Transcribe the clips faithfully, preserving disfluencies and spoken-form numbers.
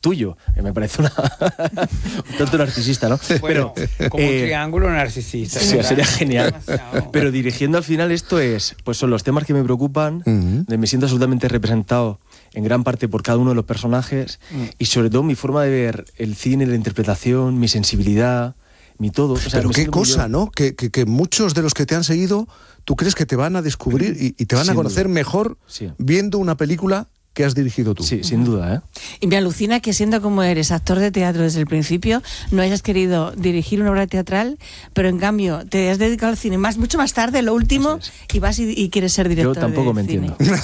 tuyo. Me parece una un tanto narcisista, ¿no? Bueno, pero como eh, un triángulo narcisista. Sí, sería genial. Pero dirigiendo al final esto es, pues son los temas que me preocupan, uh-huh. de me siento absolutamente representado en gran parte por cada uno de los personajes uh-huh. y sobre todo mi forma de ver el cine, la interpretación, mi sensibilidad, mi todo. O sea, pero qué cosa, ¿no? Que, que, que muchos de los que te han seguido, tú crees que te van a descubrir y, y te van sin a conocer duda. Mejor sí. viendo una película que has dirigido tú. Sí, sin duda, ¿eh? Y me alucina que siendo como eres actor de teatro desde el principio, no hayas querido dirigir una obra teatral, pero en cambio te has dedicado al cine más, mucho más tarde, lo último, es. y vas y, y quieres ser director. Yo tampoco de me cine. entiendo.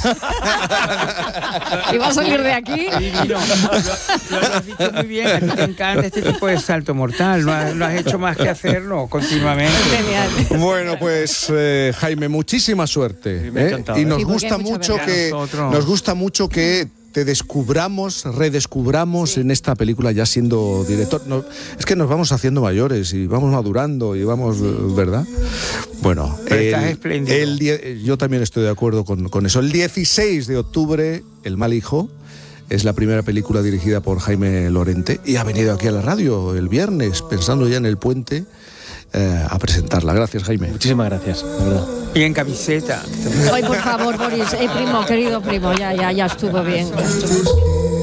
¿Y vas a salir de aquí? Sí, no, lo, lo has dicho muy bien, a ti te encanta este tipo de salto mortal, no has, no has hecho más que hacerlo continuamente. Genial. Bueno, pues eh, Jaime, muchísima suerte. Sí, me ¿eh? Y nos sí, gusta mucho que nosotros. nos gusta mucho que que te descubramos, redescubramos sí. en esta película ya siendo director. No, es que nos vamos haciendo mayores y vamos madurando y vamos, sí. ¿verdad? Bueno, el, estás espléndido. El, yo también estoy de acuerdo con, con eso. El dieciséis de octubre, El mal hijo, es la primera película dirigida por Jaime Lorente y ha venido aquí a la radio el viernes, pensando ya en el puente, eh, a presentarla. Gracias, Jaime. Muchísimas gracias, de verdad. Y en camiseta. Ay, por favor, Boris, eh, primo, querido primo, ya, ya, ya estuvo bien. Ya estuvo.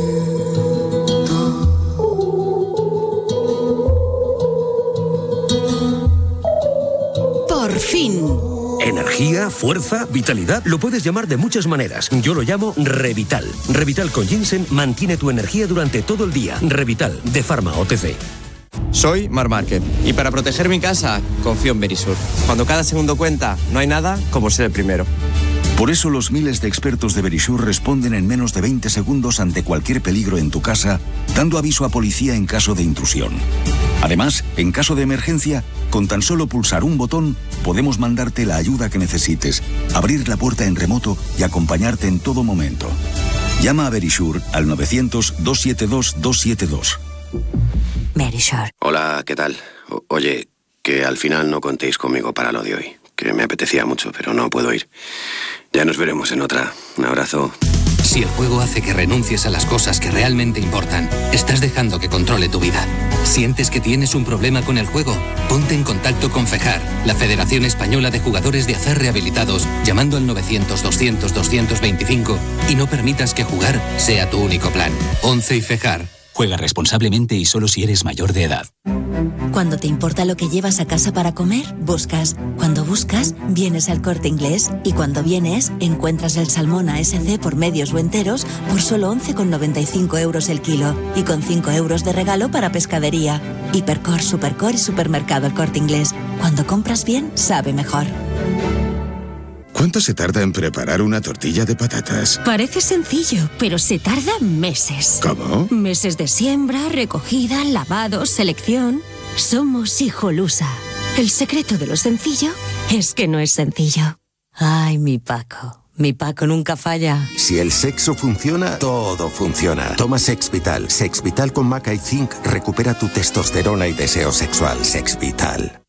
Por fin. Energía, fuerza, vitalidad, lo puedes llamar de muchas maneras. Yo lo llamo Revital. Revital con ginseng mantiene tu energía durante todo el día. Revital, de Pharma O T C. Soy Marc Márquez y para proteger mi casa confío en Verisur. Cuando cada segundo cuenta, no hay nada como ser el primero. Por eso los miles de expertos de Verisur responden en menos de veinte segundos ante cualquier peligro en tu casa, dando aviso a policía en caso de intrusión. Además, en caso de emergencia, con tan solo pulsar un botón, podemos mandarte la ayuda que necesites, abrir la puerta en remoto y acompañarte en todo momento. Llama a Verisur al novecientos, doscientos setenta y dos, doscientos setenta y dos. Verisur. Hola, ¿qué tal? O- oye, que al final no contéis conmigo para lo de hoy, que me apetecía mucho, pero no puedo ir. Ya nos veremos en otra. Un abrazo. Si el juego hace que renuncies a las cosas que realmente importan, estás dejando que controle tu vida. ¿Sientes que tienes un problema con el juego? Ponte en contacto con FEJAR, la Federación Española de Jugadores de Azar Rehabilitados, llamando al novecientos, doscientos, doscientos veinticinco y no permitas que jugar sea tu único plan. once y FEJAR. Juega responsablemente y solo si eres mayor de edad. Cuando te importa lo que llevas a casa para comer, buscas. Cuando buscas, vienes al Corte Inglés. Y cuando vienes, encuentras el salmón A S C por medios o enteros por solo once con noventa y cinco euros el kilo. Y con cinco euros de regalo para pescadería. Hipercor, Supercor y Supermercado El Corte Inglés. Cuando compras bien, sabe mejor. ¿Cuánto se tarda en preparar una tortilla de patatas? Parece sencillo, pero se tarda meses. ¿Cómo? Meses de siembra, recogida, lavado, selección. Somos Hijolusa. El secreto de lo sencillo es que no es sencillo. Ay, mi Paco. Mi Paco nunca falla. Si el sexo funciona, todo funciona. Toma Sexvital. Sexvital con maca y zinc recupera tu testosterona y deseo sexual. Sexvital.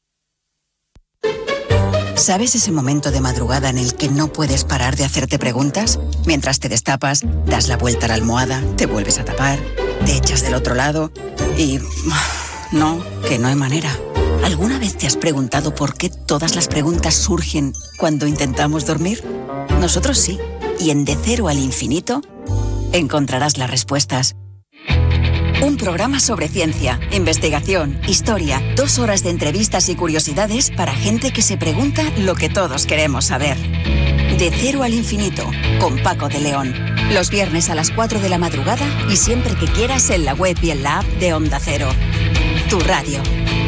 ¿Sabes ese momento de madrugada en el que no puedes parar de hacerte preguntas? Mientras te destapas, das la vuelta a la almohada, te vuelves a tapar, te echas del otro lado y... no, que no hay manera. ¿Alguna vez te has preguntado por qué todas las preguntas surgen cuando intentamos dormir? Nosotros sí. Y en De Cero al Infinito encontrarás las respuestas. Un programa sobre ciencia, investigación, historia, dos horas de entrevistas y curiosidades para gente que se pregunta lo que todos queremos saber. De Cero al Infinito, con Paco de León. Los viernes a las cuatro de la madrugada y siempre que quieras en la web y en la app de Onda Cero. Tu radio.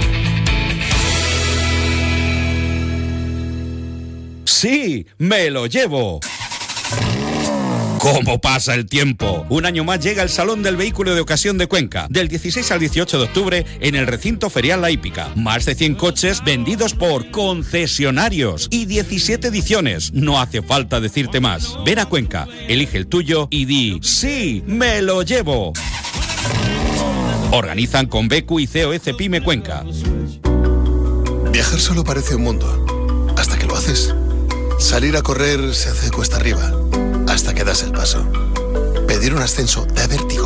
¡Sí! ¡Me lo llevo! ¿Cómo pasa el tiempo? Un año más llega el Salón del Vehículo de Ocasión de Cuenca, del dieciséis al dieciocho de octubre en el recinto ferial La Hípica. Más de cien coches vendidos por concesionarios y diecisiete ediciones. No hace falta decirte más. Ven a Cuenca, elige el tuyo y di ¡sí, me lo llevo! Organizan con Becu y C O E Cepime Cuenca. Viajar solo parece un mundo, hasta que lo haces. Salir a correr se hace cuesta arriba, hasta que das el paso. Pedir un ascenso da vértigo.